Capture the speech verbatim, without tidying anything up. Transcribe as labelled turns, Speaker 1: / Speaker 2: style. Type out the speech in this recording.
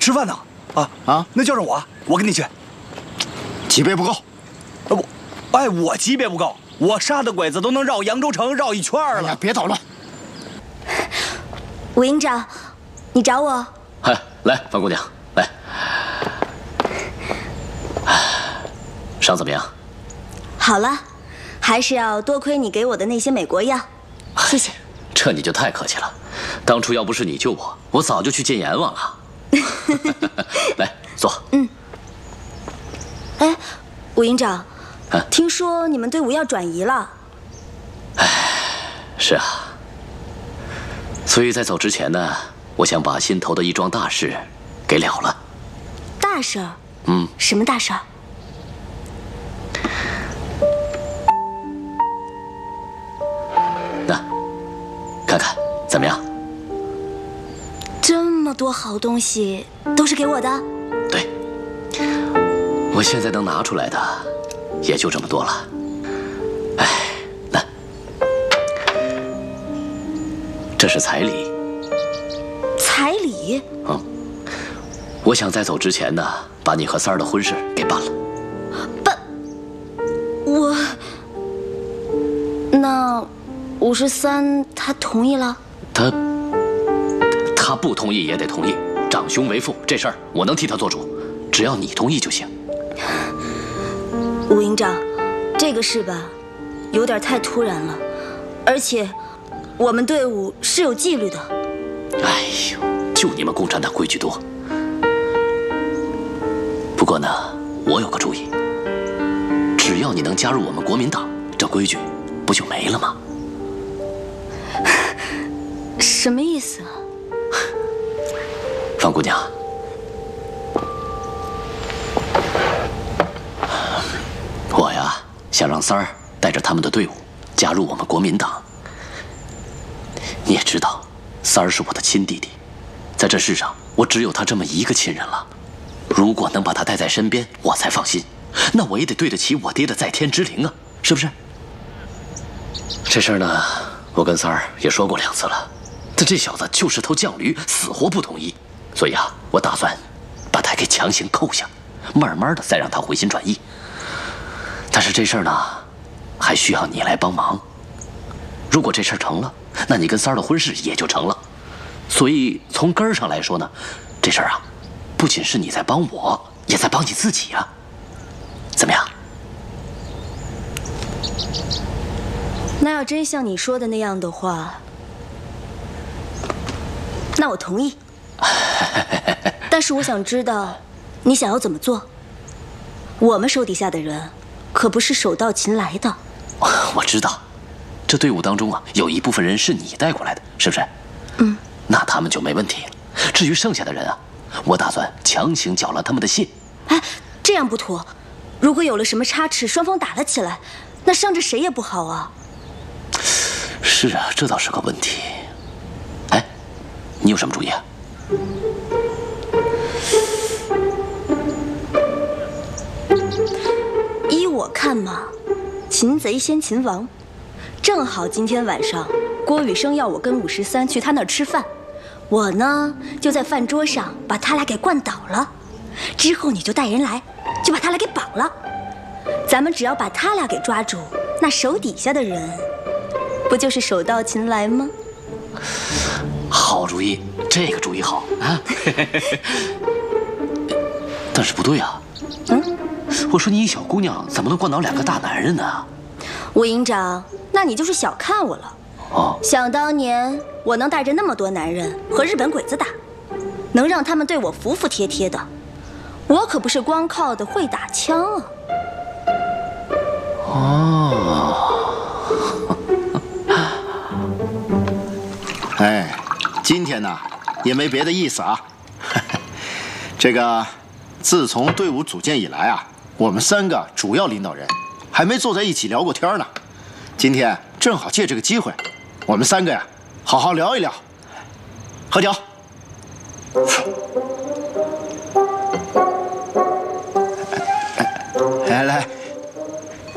Speaker 1: 吃饭呢？啊啊，那叫上我，我跟你去。
Speaker 2: 级别不够。
Speaker 1: 啊我，哎，我级别不够，我杀的鬼子都能绕扬州城绕一圈了。哎呀，
Speaker 2: 别捣乱。
Speaker 3: 武营长，你找我？
Speaker 4: 哎，来，范姑娘，来。伤怎么样？
Speaker 3: 好了，还是要多亏你给我的那些美国药，谢谢。
Speaker 4: 这你就太客气了，当初要不是你救我，我早就去见阎王了。来，坐。
Speaker 3: 嗯。哎，武营长，
Speaker 4: 啊、
Speaker 3: 听说你们队伍要转移了。
Speaker 4: 哎，是啊。所以在走之前呢，我想把心头的一桩大事给了了。
Speaker 3: 大事儿？
Speaker 4: 嗯。
Speaker 3: 什么大事儿？
Speaker 4: 那，看看怎么样？
Speaker 3: 这么多好东西都是给我的？
Speaker 4: 对，我现在能拿出来的也就这么多了。哎，那这是彩礼。
Speaker 3: 彩礼？
Speaker 4: 嗯，我想在走之前呢，把你和三儿的婚事给办了。
Speaker 3: 办？我……那五十三他同意了？
Speaker 4: 他。他不同意也得同意，长兄为父，这事儿我能替他做主，只要你同意就行。
Speaker 3: 武营长，这个事吧，有点太突然了，而且我们队伍是有纪律的。
Speaker 4: 哎呦，就你们共产党规矩多。不过呢，我有个主意，只要你能加入我们国民党，这规矩不就没了吗？
Speaker 3: 什么意思啊？
Speaker 4: 方姑娘，我呀想让三儿带着他们的队伍加入我们国民党。你也知道，三儿是我的亲弟弟，在这世上我只有他这么一个亲人了。如果能把他带在身边，我才放心。那我也得对得起我爹的在天之灵啊，是不是？这事儿呢，我跟三儿也说过两次了，但这小子就是头犟驴，死活不同意。所以啊，我打算把他给强行扣下，慢慢的再让他回心转意。但是这事儿呢，还需要你来帮忙。如果这事儿成了，那你跟三儿的婚事也就成了。所以从根儿上来说呢，这事儿啊，不仅是你在帮我，也在帮你自己啊。怎么样？
Speaker 3: 那要真像你说的那样的话，那我同意。但是我想知道，你想要怎么做？我们手底下的人可不是手到擒来的。
Speaker 4: 我知道，这队伍当中啊，有一部分人是你带过来的，是不是？
Speaker 3: 嗯。
Speaker 4: 那他们就没问题了。至于剩下的人啊，我打算强行缴了他们的械。
Speaker 3: 哎，这样不妥。如果有了什么差池，双方打了起来，那伤着谁也不好啊。
Speaker 4: 是啊，这倒是个问题。哎，你有什么主意啊？
Speaker 3: 依我看嘛，擒贼先擒王。正好今天晚上郭雨生要我跟武十三去他那儿吃饭，我呢就在饭桌上把他俩给灌倒了，之后你就带人来，就把他俩给绑了。咱们只要把他俩给抓住，那手底下的人不就是手到擒来吗？
Speaker 4: 好主意，这个主意好啊！但是不对啊，
Speaker 3: 嗯，
Speaker 4: 我说你一小姑娘怎么能灌倒两个大男人呢？
Speaker 3: 吴营长，那你就是小看我了。
Speaker 4: 哦，
Speaker 3: 想当年我能带着那么多男人和日本鬼子打，能让他们对我服服帖帖的，我可不是光靠的会打枪啊。
Speaker 4: 哦，
Speaker 2: 哎，今天呢也没别的意思啊。这个，自从队伍组建以来啊，我们三个主要领导人还没坐在一起聊过天呢。今天正好借这个机会，我们三个呀，好好聊一聊。喝酒。